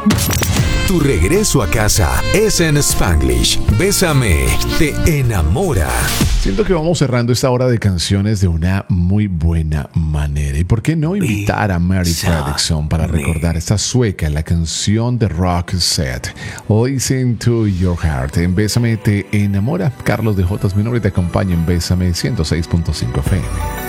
Tu regreso a casa es en Spanglish. Bésame, te enamora. Siento que vamos cerrando esta hora de canciones de una muy buena manera. ¿Y por qué no invitar a Mary Fredriksson para recordar esta sueca, la canción de Roxette? Listen to Your Heart. En Bésame te enamora. Carlos de J es mi nombre y te acompaña en Bésame 106.5 FM.